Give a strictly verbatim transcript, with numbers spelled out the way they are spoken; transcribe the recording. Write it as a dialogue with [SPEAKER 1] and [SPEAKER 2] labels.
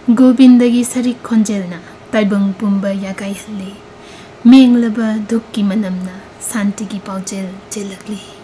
[SPEAKER 1] गोविंदगी सरिक खोंजेलना ताइबंग पुंबा यागाई हल्ले मेंगलबा दुख की मनमना शांति की पाउजेल चेलकली।